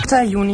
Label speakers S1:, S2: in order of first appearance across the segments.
S1: 5. Juni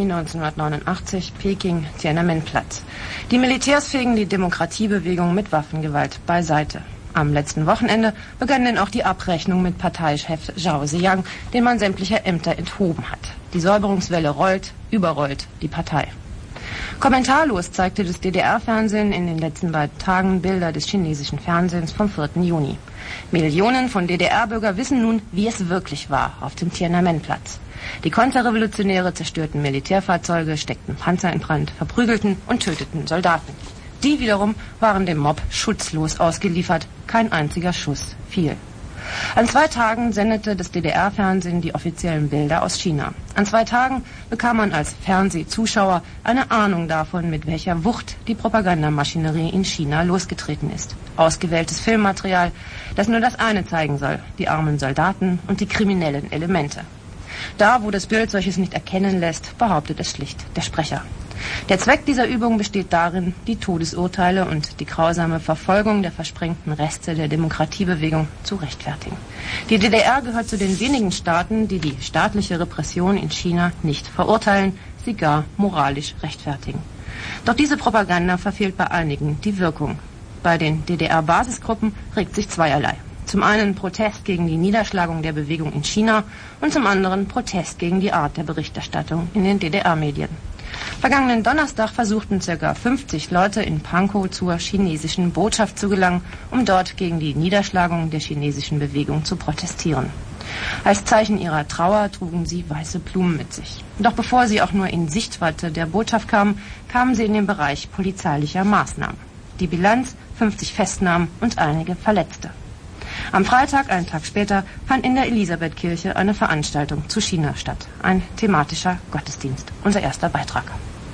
S1: 1989, Peking, Tiananmenplatz. Die Militärs fegen die Demokratiebewegung mit Waffengewalt beiseite. Am letzten Wochenende begann denn auch die Abrechnung mit Parteichef Zhao Ziyang, den man sämtlicher Ämter enthoben hat. Die Säuberungswelle rollt, überrollt die Partei. Kommentarlos zeigte das DDR-Fernsehen in den letzten beiden Tagen Bilder des chinesischen Fernsehens vom 4. Juni. Millionen von DDR-Bürgern wissen nun, wie es wirklich war auf dem Tiananmenplatz. Die Konterrevolutionäre zerstörten Militärfahrzeuge, steckten Panzer in Brand, verprügelten und töteten Soldaten. Die wiederum waren dem Mob schutzlos ausgeliefert, kein einziger Schuss fiel. An 2 Tagen sendete das DDR-Fernsehen die offiziellen Bilder aus China. An 2 Tagen bekam man als Fernsehzuschauer eine Ahnung davon, mit welcher Wucht die Propagandamaschinerie in China losgetreten ist. Ausgewähltes Filmmaterial, das nur das eine zeigen soll: die armen Soldaten und die kriminellen Elemente. Da, wo das Bild solches nicht erkennen lässt, behauptet es schlicht der Sprecher. Der Zweck dieser Übung besteht darin, die Todesurteile und die grausame Verfolgung der versprengten Reste der Demokratiebewegung zu rechtfertigen. Die DDR gehört zu den wenigen Staaten, die die staatliche Repression in China nicht verurteilen, sie gar moralisch rechtfertigen. Doch diese Propaganda verfehlt bei einigen die Wirkung. Bei den DDR-Basisgruppen regt sich zweierlei. Zum einen Protest gegen die Niederschlagung der Bewegung in China und zum anderen Protest gegen die Art der Berichterstattung in den DDR-Medien. Vergangenen Donnerstag versuchten ca. 50 Leute in Pankow zur chinesischen Botschaft zu gelangen, um dort gegen die Niederschlagung der chinesischen Bewegung zu protestieren. Als Zeichen ihrer Trauer trugen sie weiße Blumen mit sich. Doch bevor sie auch nur in Sichtweite der Botschaft kamen, kamen sie in den Bereich polizeilicher Maßnahmen. Die Bilanz: 50 Festnahmen und einige Verletzte. Am Freitag, einen Tag später, fand in der Elisabethkirche eine Veranstaltung zu China statt. Ein thematischer Gottesdienst. Unser erster Beitrag.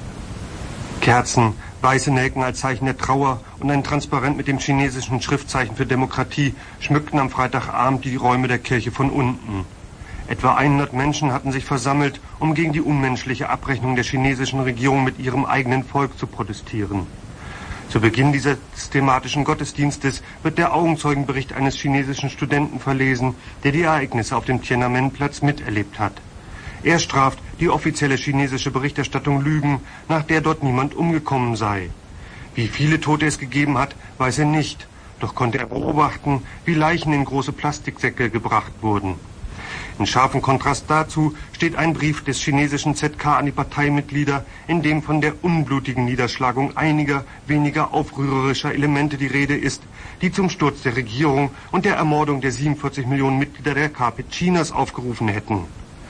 S2: Kerzen, weiße Nelken als Zeichen der Trauer und ein Transparent mit dem chinesischen Schriftzeichen für Demokratie schmückten am Freitagabend die Räume der Kirche von unten. Etwa 100 Menschen hatten sich versammelt, um gegen die unmenschliche Abrechnung der chinesischen Regierung mit ihrem eigenen Volk zu protestieren. Zu Beginn dieses thematischen Gottesdienstes wird der Augenzeugenbericht eines chinesischen Studenten verlesen, der die Ereignisse auf dem Tiananmenplatz miterlebt hat. Er straft die offizielle chinesische Berichterstattung Lügen, nach der dort niemand umgekommen sei. Wie viele Tote es gegeben hat, weiß er nicht, doch konnte er beobachten, wie Leichen in große Plastiksäcke gebracht wurden. In scharfem Kontrast dazu steht ein Brief des chinesischen ZK an die Parteimitglieder, in dem von der unblutigen Niederschlagung einiger weniger aufrührerischer Elemente die Rede ist, die zum Sturz der Regierung und der Ermordung der 47 Millionen Mitglieder der KP Chinas aufgerufen hätten.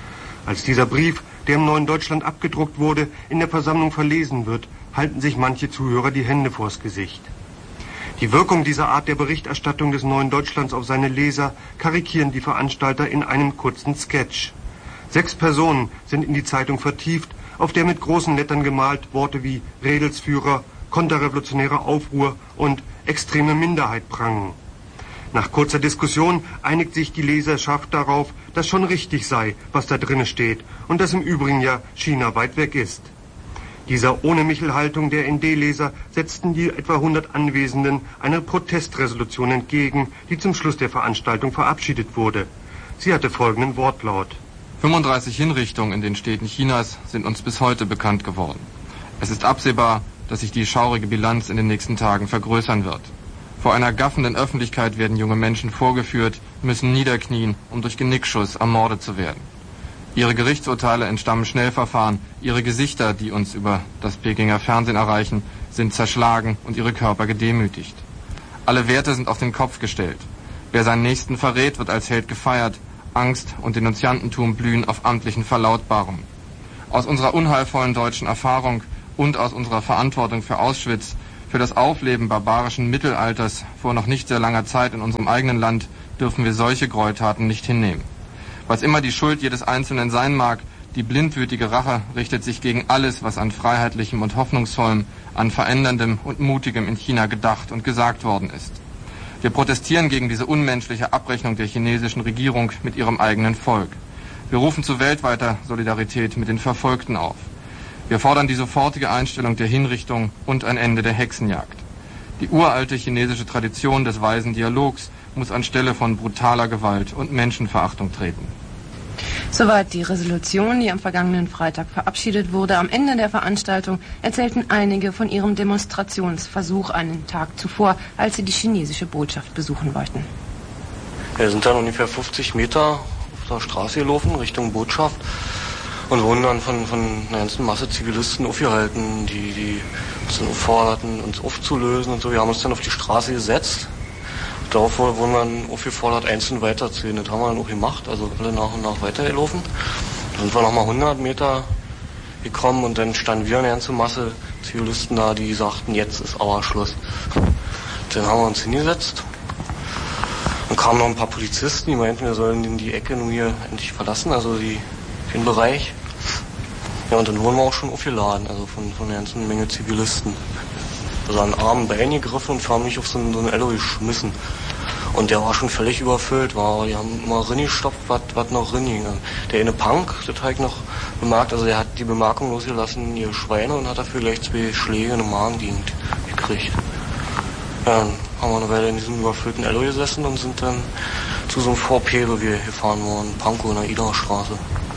S2: Als dieser Brief, der im Neuen Deutschland abgedruckt wurde, in der Versammlung verlesen wird, halten sich manche Zuhörer die Hände vors Gesicht. Die Wirkung dieser Art der Berichterstattung des Neuen Deutschlands auf seine Leser karikieren die Veranstalter in einem kurzen Sketch. 6 Personen sind in die Zeitung vertieft, auf der mit großen Lettern gemalt Worte wie Rädelsführer, konterrevolutionärer Aufruhr und extreme Minderheit prangen. Nach kurzer Diskussion einigt sich die Leserschaft darauf, dass schon richtig sei, was da drinnen steht und dass im Übrigen ja China weit weg ist. Dieser Ohne-Michel-Haltung der ND-Leser setzten die etwa 100 Anwesenden eine Protestresolution entgegen, die zum Schluss der Veranstaltung verabschiedet wurde. Sie hatte folgenden Wortlaut:
S3: 35 Hinrichtungen in den Städten Chinas sind uns bis heute bekannt geworden. Es ist absehbar, dass sich die schaurige Bilanz in den nächsten Tagen vergrößern wird. Vor einer gaffenden Öffentlichkeit werden junge Menschen vorgeführt, müssen niederknien, um durch Genickschuss ermordet zu werden. Ihre Gerichtsurteile entstammen Schnellverfahren, ihre Gesichter, die uns über das Pekinger Fernsehen erreichen, sind zerschlagen und ihre Körper gedemütigt. Alle Werte sind auf den Kopf gestellt. Wer seinen Nächsten verrät, wird als Held gefeiert. Angst und Denunziantentum blühen auf amtlichen Verlautbarungen. Aus unserer unheilvollen deutschen Erfahrung und aus unserer Verantwortung für Auschwitz, für das Aufleben barbarischen Mittelalters vor noch nicht sehr langer Zeit in unserem eigenen Land, dürfen wir solche Gräueltaten nicht hinnehmen. Was immer die Schuld jedes Einzelnen sein mag, die blindwütige Rache richtet sich gegen alles, was an Freiheitlichem und Hoffnungsvollem, an Veränderndem und Mutigem in China gedacht und gesagt worden ist. Wir protestieren gegen diese unmenschliche Abrechnung der chinesischen Regierung mit ihrem eigenen Volk. Wir rufen zu weltweiter Solidarität mit den Verfolgten auf. Wir fordern die sofortige Einstellung der Hinrichtung und ein Ende der Hexenjagd. Die uralte chinesische Tradition des weisen Dialogs muss anstelle von brutaler Gewalt und Menschenverachtung treten.
S1: Soweit die Resolution, die am vergangenen Freitag verabschiedet wurde. Am Ende der Veranstaltung erzählten einige von ihrem Demonstrationsversuch einen Tag zuvor, als sie die chinesische Botschaft besuchen wollten.
S4: Wir sind dann ungefähr 50 Meter auf der Straße gelaufen, Richtung Botschaft, und wurden dann von einer ganzen Masse Zivilisten aufgehalten, die uns dann aufforderten, uns aufzulösen und so. Wir haben uns dann auf die Straße gesetzt. Darauf wurden wir dann aufgefordert, einzeln weiterzugehen. Das haben wir dann auch gemacht, also alle nach und nach weitergelaufen. Dann sind wir nochmal 100 Meter gekommen und dann standen wir eine ganze Masse Zivilisten da, die sagten, jetzt ist aber Schluss. Dann haben wir uns hingesetzt. Dann kamen noch ein paar Polizisten, die meinten, wir sollen die Ecke nun hier endlich verlassen, also den Bereich. Ja, und dann wurden wir auch schon aufgeladen, also von der ganzen Menge Zivilisten. Also an Armen, Beinen gegriffen und haben mich auf so einen Ello geschmissen. Und der war schon völlig überfüllt, die haben immer reingestopft, was noch reinging. Der eine Punk, das habe ich noch bemerkt, also der hat die Bemerkung losgelassen, ihr Schweine, und hat dafür gleich 2 Schläge in den Magengegend gekriegt. Ja, dann haben wir eine Weile in diesem überfüllten Ello gesessen und sind dann zu so einem VP gefahren worden, Pankow in der Ida-Straße.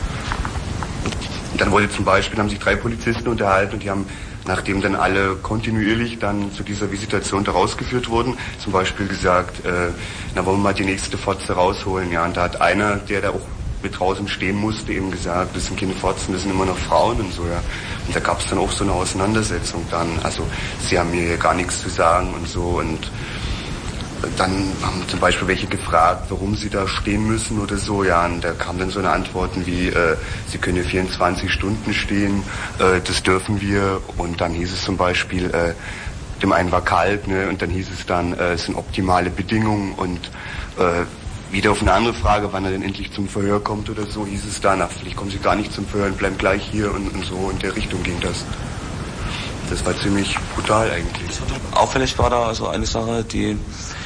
S5: Und dann wurde zum Beispiel, haben sich 3 Polizisten unterhalten und die haben, nachdem dann alle kontinuierlich dann zu dieser Visitation da rausgeführt wurden, zum Beispiel gesagt, na wollen wir mal die nächste Fotze rausholen, ja, und da hat einer, der da auch mit draußen stehen musste, eben gesagt, das sind keine Fotzen, das sind immer noch Frauen und so, ja. Und da gab es dann auch so eine Auseinandersetzung dann, also sie haben mir hier gar nichts zu sagen und so, und dann haben zum Beispiel welche gefragt, warum sie da stehen müssen oder so, ja, und da kamen dann so eine Antworten wie, sie können hier 24 Stunden stehen, das dürfen wir, und dann hieß es zum Beispiel, dem einen war kalt, ne, und dann hieß es dann, es sind optimale Bedingungen, und wieder auf eine andere Frage, wann er denn endlich zum Verhör kommt oder so, hieß es dann, vielleicht kommen sie gar nicht zum Verhör und bleiben gleich hier, und so, in der Richtung ging das. Das war ziemlich brutal eigentlich.
S6: Auffällig war da also eine Sache, die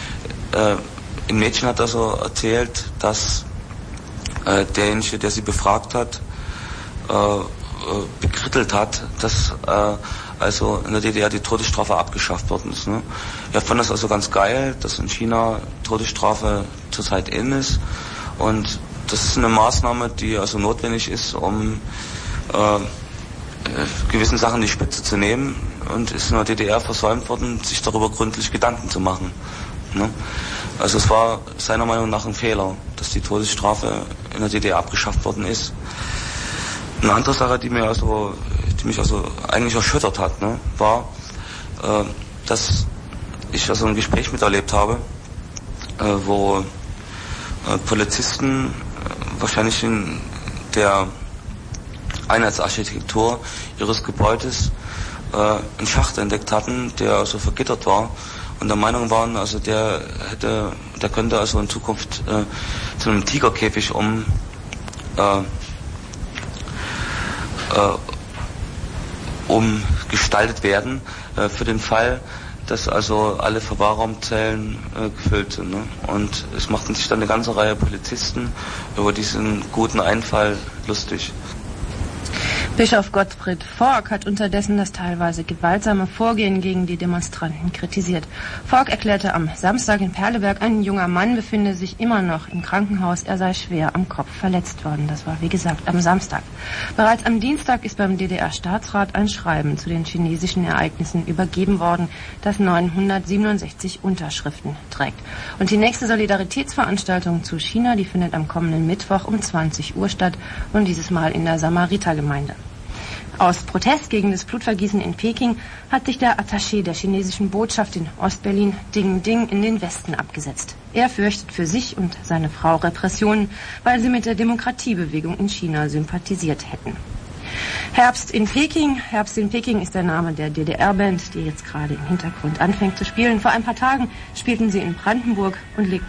S6: ein Mädchen hat also erzählt, dass derjenige, der sie befragt hat, bekrittelt hat, dass also in der DDR die Todesstrafe abgeschafft worden ist. Ne? Er fand das also ganz geil, dass in China Todesstrafe zurzeit in ist, und das ist eine Maßnahme, die also notwendig ist, um gewissen Sachen die Spitze zu nehmen, und ist in der DDR versäumt worden, sich darüber gründlich Gedanken zu machen. Ne? Also es war seiner Meinung nach ein Fehler, dass die Todesstrafe in der DDR abgeschafft worden ist. Eine andere Sache, die mich also eigentlich erschüttert hat, ne, war, dass ich also ein Gespräch miterlebt habe, wo Polizisten wahrscheinlich in der Einheitsarchitektur ihres Gebäudes einen Schacht entdeckt hatten, der also vergittert war, und der Meinung waren, also der könnte also in Zukunft zu einem Tigerkäfig umgestaltet werden, für den Fall, dass also alle Verwahrraumzellen gefüllt sind. Ne? Und es machten sich dann eine ganze Reihe Polizisten über diesen guten Einfall lustig.
S1: Bischof Gottfried Forck hat unterdessen das teilweise gewaltsame Vorgehen gegen die Demonstranten kritisiert. Forck erklärte am Samstag in Perleberg, ein junger Mann befinde sich immer noch im Krankenhaus, er sei schwer am Kopf verletzt worden. Das war, wie gesagt, am Samstag. Bereits am Dienstag ist beim DDR-Staatsrat ein Schreiben zu den chinesischen Ereignissen übergeben worden, das 967 Unterschriften trägt. Und die nächste Solidaritätsveranstaltung zu China, die findet am kommenden Mittwoch um 20 Uhr statt, und dieses Mal in der Samaritergemeinde. Aus Protest gegen das Blutvergießen in Peking hat sich der Attaché der chinesischen Botschaft in Ostberlin, Ding Ding, in den Westen abgesetzt. Er fürchtet für sich und seine Frau Repressionen, weil sie mit der Demokratiebewegung in China sympathisiert hätten. Herbst in Peking ist der Name der DDR-Band, die jetzt gerade im Hintergrund anfängt zu spielen. Vor ein paar Tagen spielten sie in Brandenburg und legten